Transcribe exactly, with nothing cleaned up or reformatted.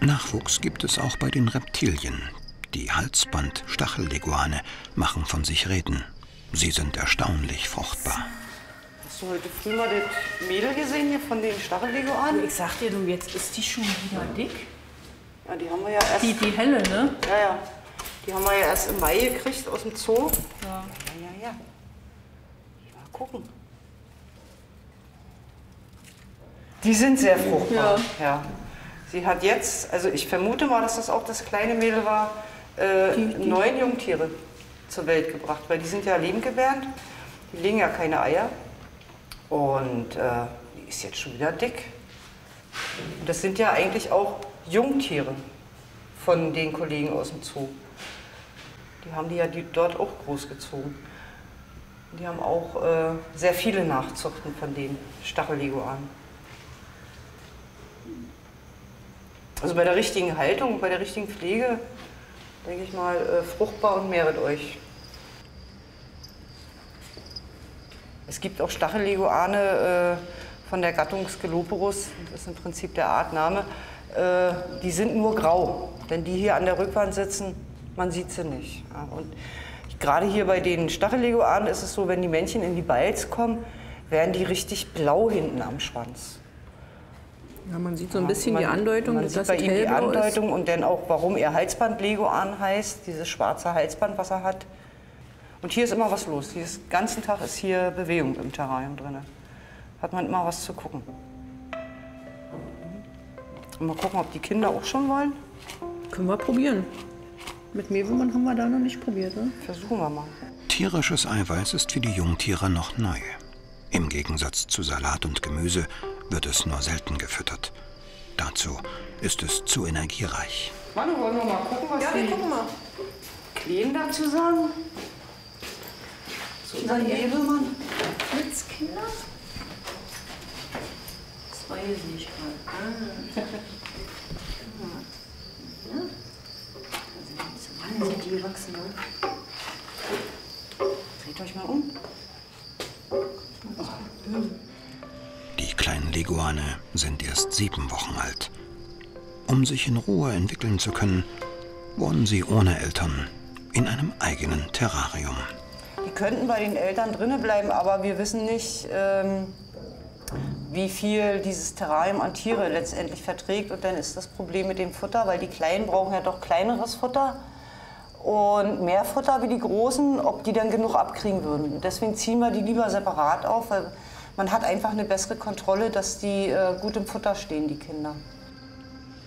Nachwuchs gibt es auch bei den Reptilien. Die Halsband-Stachelleguane machen von sich reden. Sie sind erstaunlich fruchtbar. Hast du heute früh mal das Mädel gesehen hier von den Stachelleguanen? Ich sag dir, du, jetzt ist die schon wieder dick. Ja, die haben wir ja erst... Die, die helle, ne? Ja, ja. Die haben wir ja erst im Mai gekriegt aus dem Zoo. Ja. Ja, ja, ja. Mal gucken. Die sind sehr fruchtbar. Ja. Ja. Sie hat jetzt, also ich vermute mal, dass das auch das kleine Mädel war, äh, die, die. neun Jungtiere zur Welt gebracht, weil die sind ja lebendgebärend, die legen ja keine Eier und äh, die ist jetzt schon wieder dick. Und das sind ja eigentlich auch Jungtiere von den Kollegen aus dem Zoo. Die haben die ja die dort auch großgezogen. Die haben auch äh, sehr viele Nachzuchten von den Stachelleguanen. Also bei der richtigen Haltung, bei der richtigen Pflege, denke ich mal, äh, fruchtbar und mehret euch. Es gibt auch Stachelleguane äh, von der Gattung Sceloporus, das ist im Prinzip der Artname, äh, die sind nur grau. Wenn die hier an der Rückwand sitzen, man sieht sie nicht. Ja, und gerade hier bei den Stachelleguanen ist es so, wenn die Männchen in die Balz kommen, werden die richtig blau hinten am Schwanz. Ja, man sieht so ein bisschen man, die Andeutung, man dass sieht das bei ihm die hellblau Andeutung ist. Und dann auch, warum er Halsband-Leguan heißt, dieses schwarze Halsband, was er hat. Und hier ist immer was los. Den ganzen Tag ist hier Bewegung im Terrarium drin. Hat man immer was zu gucken. Und mal gucken, ob die Kinder auch schon wollen. Können wir probieren. Mit Mehlwürmern haben wir da noch nicht probiert, ne? Versuchen wir mal. Tierisches Eiweiß ist für die Jungtiere noch neu. Im Gegensatz zu Salat und Gemüse wird es nur selten gefüttert. Dazu ist es zu energiereich. Manu, wollen wir mal gucken, was Ja, die wir gucken mal. Kleinen dazu sagen? Zu unseren Mehlwürmern? Blitzkinder? Zwei sehe ich gerade. Ah. Ja. Wann sind die gewachsen? Dreht euch mal um. Die kleinen Leguane sind erst sieben Wochen alt. Um sich in Ruhe entwickeln zu können, wohnen sie ohne Eltern in einem eigenen Terrarium. Die könnten bei den Eltern drinnen bleiben, aber wir wissen nicht, ähm, wie viel dieses Terrarium an Tiere letztendlich verträgt. Und dann ist das Problem mit dem Futter, weil die Kleinen brauchen ja doch kleineres Futter und mehr Futter wie die Großen, ob die dann genug abkriegen würden. Deswegen ziehen wir die lieber separat auf, weil man hat einfach eine bessere Kontrolle, dass die äh, gut im Futter stehen, die Kinder.